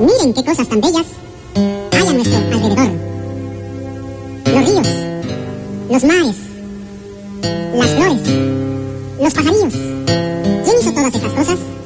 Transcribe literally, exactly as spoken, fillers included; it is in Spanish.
Miren qué cosas tan bellas hay a nuestro alrededor. Los ríos, los mares, las flores, los pajarillos. ¿Quién hizo todas esas cosas?